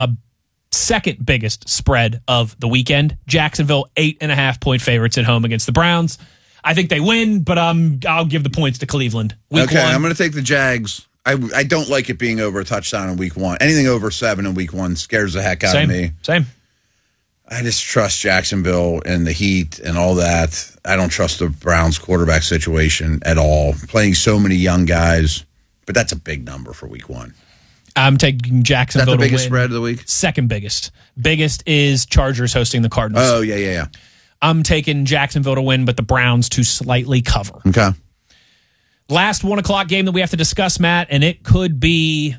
a second biggest spread of the weekend. Jacksonville, 8.5-point favorites at home against the Browns. I think they win, but I'll give the points to Cleveland. Week 1. I'm going to take the Jags. I don't like it being over a touchdown in week 1. Anything over 7 in week 1 scares the heck out of me. Same. I just trust Jacksonville and the Heat and all that. I don't trust the Browns quarterback situation at all. Playing so many young guys, but that's a big number for week 1. I'm taking Jacksonville to win. Is that the biggest spread of the week? Second biggest. Biggest is Chargers hosting the Cardinals. Oh, yeah. I'm taking Jacksonville to win, but the Browns to slightly cover. Okay. Last 1 o'clock game that we have to discuss, Matt, and it could be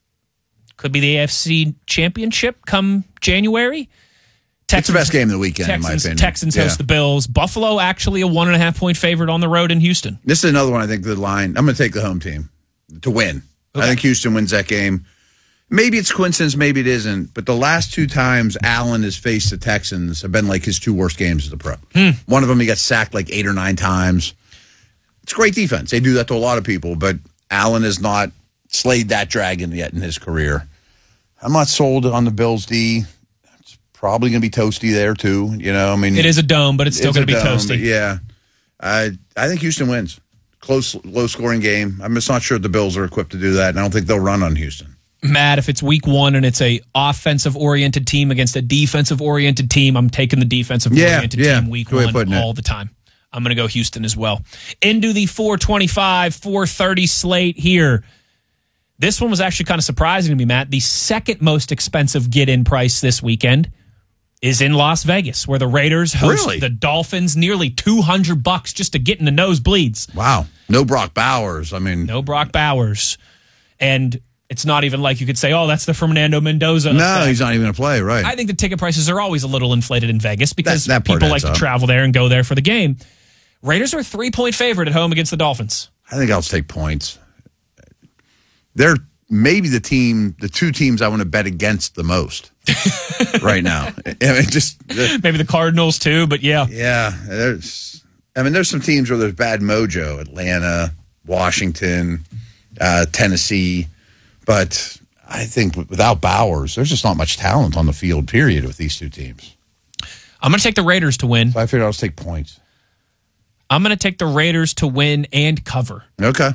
the AFC Championship come January. It's the best game of the weekend, in my opinion. Texans host the Bills. Buffalo actually a 1.5-point favorite on the road in Houston. This is another one. I think the line. I'm going to take the home team to win. Okay. I think Houston wins that game. Maybe it's coincidence, maybe it isn't. But the last 2 times Allen has faced the Texans have been like his 2 worst games as a pro. One of them he got sacked like 8 or 9 times. It's great defense. They do that to a lot of people, but Allen has not slayed that dragon yet in his career. I'm not sold on the Bills D. Probably going to be toasty there too. It is a dome, but it's still going to be toasty. Yeah, I think Houston wins. Close, low-scoring game. I'm just not sure the Bills are equipped to do that, and I don't think they'll run on Houston. Matt, if it's week 1 and it's a offensive-oriented team against a defensive-oriented team, I'm taking the defensive-oriented team week 1 all the time. I'm going to go Houston as well. Into the 425, 430 slate here. This one was actually kind of surprising to me, Matt. The second most expensive get-in price this weekend is in Las Vegas, where the Raiders host the Dolphins. Nearly $200 just to get in the nosebleeds. Wow. No Brock Bowers. No Brock Bowers. And it's not even like you could say, that's the Fernando Mendoza effect. He's not even going to play, right. I think the ticket prices are always a little inflated in Vegas because that people like to travel there and go there for the game. Raiders are a 3-point favorite at home against the Dolphins. I think I'll take points. They're maybe the 2 teams I want to bet against the most right now. Maybe the Cardinals too, but yeah. Yeah. There's some teams where there's bad mojo. Atlanta, Washington, Tennessee. But I think without Bowers, there's just not much talent on the field, period, with these 2 teams. I'm going to take the Raiders to win. So I figured I'll take points. I'm going to take the Raiders to win and cover. Okay.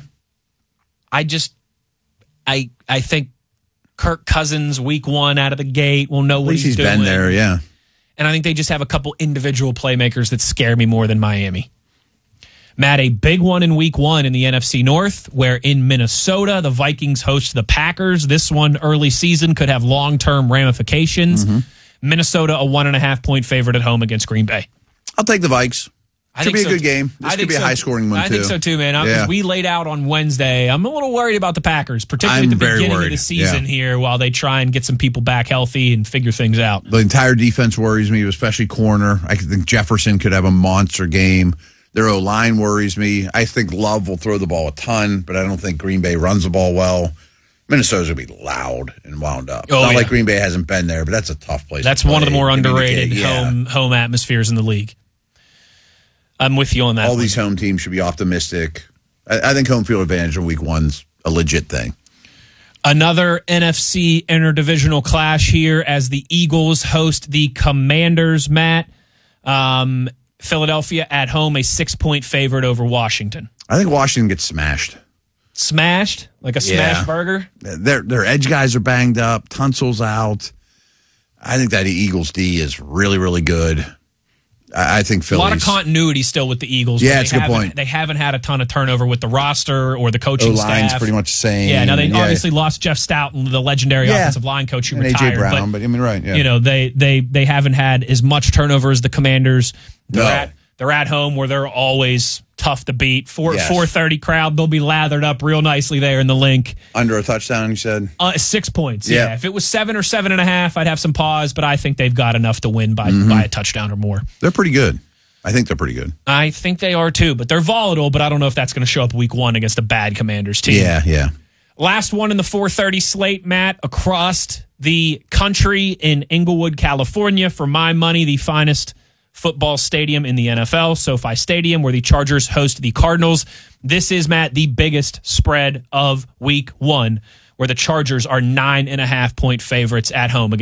I think Kirk Cousins week 1 out of the gate will know what he's doing. Been there, yeah. And I think they just have a couple individual playmakers that scare me more than Miami. Matt, a big one in week 1 in the NFC North, where in Minnesota, the Vikings host the Packers. This one early season could have long-term ramifications. Minnesota, a 1.5-point favorite at home against Green Bay. I'll take the Vikes. Should be a good game. This could be a high-scoring one, too. I think so, too, man. Because we laid out on Wednesday. I'm a little worried about the Packers, particularly at the beginning of the season here while they try and get some people back healthy and figure things out. The entire defense worries me, especially corner. I think Jefferson could have a monster game. Their O-line worries me. I think Love will throw the ball a ton, but I don't think Green Bay runs the ball well. Minnesota's going to be loud and wound up. Not like Green Bay hasn't been there, but that's a tough place to play. One of the more underrated home atmospheres in the league. I'm with you on that. All these home teams should be optimistic. I think home field advantage in week 1's a legit thing. Another NFC interdivisional clash here as the Eagles host the Commanders, Matt. Philadelphia at home, a 6-point favorite over Washington. I think Washington gets smashed. Smashed? Like a smashed burger? Their edge guys are banged up. Tunsil's out. I think that Eagles D is really, really good. I think Philly's... A lot of continuity still with the Eagles. Yeah, it's a good point. They haven't had a ton of turnover with the roster or the coaching staff. O-line's pretty much the same. Yeah, now they obviously lost Jeff Stout, the legendary offensive line coach who retired. A.J. Brown, but I mean, right, yeah. You know, they haven't had as much turnover as the Commanders. They're at home where they're always tough to beat. 430 crowd, they'll be lathered up real nicely there in the link. Under a touchdown, you said? 6 points, yeah. If it was 7 or 7.5, I'd have some pause, but I think they've got enough to win by a touchdown or more. They're pretty good. I think they're pretty good. I think they are too, but they're volatile, but I don't know if that's going to show up week 1 against a bad Commanders team. Yeah. Last one in the 430 slate, Matt, across the country in Inglewood, California. For my money, the finest football stadium in the NFL, SoFi Stadium, where the Chargers host the Cardinals. This is, Matt, the biggest spread of week 1, where the Chargers are 9.5-point favorites at home against